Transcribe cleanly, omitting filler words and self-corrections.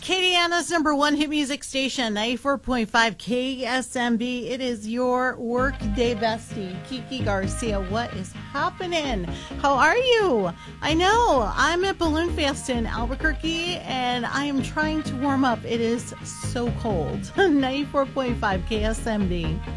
Acadiana's number one hit music station, 94.5 KSMB. It is your workday bestie, Kiki Garcia. What is happening? How are you? I know I'm at Balloon Fest in Albuquerque and I am trying to warm up. It is so cold. 94.5 KSMB.